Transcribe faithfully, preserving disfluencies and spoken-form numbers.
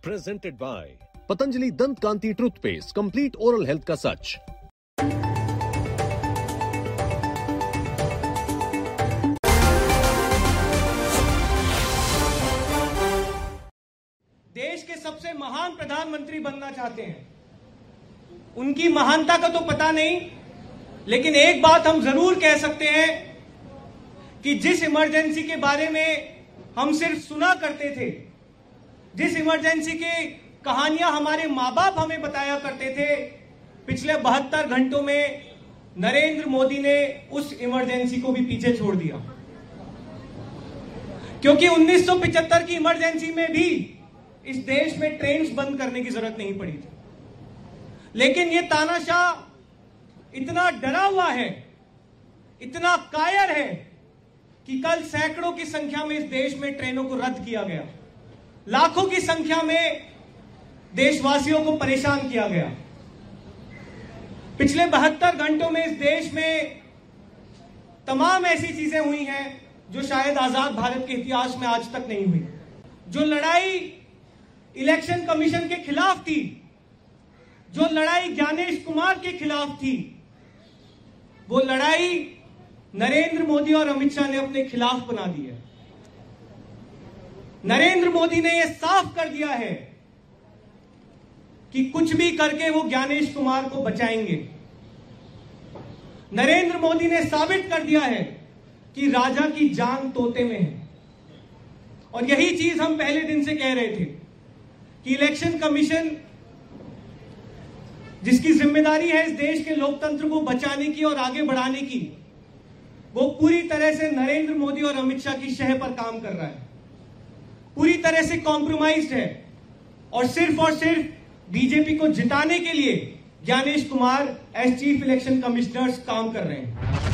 Presented by Patanjali दंत कांति toothpaste, complete oral health का सच। देश के सबसे महान प्रधानमंत्री बनना चाहते हैं। उनकी महानता का तो पता नहीं, लेकिन एक बात हम जरूर कह सकते हैं कि जिस इमरजेंसी के बारे में हम सिर्फ सुना करते थे, जिस इमरजेंसी की कहानियां हमारे माँ बाप हमें बताया करते थे, पिछले बहत्तर घंटों में नरेंद्र मोदी ने उस इमरजेंसी को भी पीछे छोड़ दिया। क्योंकि उन्नीस सौ पचहत्तर की इमरजेंसी में भी इस देश में ट्रेन्स बंद करने की जरूरत नहीं पड़ी थी, लेकिन ये तानाशाह इतना डरा हुआ है, इतना कायर है कि कल सैकड़ों की संख्या में इस देश में ट्रेनों को रद्द किया गया, लाखों की संख्या में देशवासियों को परेशान किया गया। पिछले बहत्तर घंटों में इस देश में तमाम ऐसी चीजें हुई हैं जो शायद आजाद भारत के इतिहास में आज तक नहीं हुई। जो लड़ाई इलेक्शन कमीशन के खिलाफ थी, जो लड़ाई ज्ञानेश कुमार के खिलाफ थी, वो लड़ाई नरेंद्र मोदी और अमित शाह ने अपने खिलाफ बना दी है। नरेंद्र मोदी ने यह साफ कर दिया है कि कुछ भी करके वो ज्ञानेश कुमार को बचाएंगे। नरेंद्र मोदी ने साबित कर दिया है कि राजा की जान तोते में है। और यही चीज हम पहले दिन से कह रहे थे कि इलेक्शन कमीशन, जिसकी जिम्मेदारी है इस देश के लोकतंत्र को बचाने की और आगे बढ़ाने की, वो पूरी तरह से नरेंद्र मोदी और अमित शाह की शह पर काम कर रहा है, पूरी तरह से कॉम्प्रोमाइज्ड है और सिर्फ और सिर्फ बीजेपी को जिताने के लिए Gyanesh Kumar as chief election commissioner काम कर रहे हैं।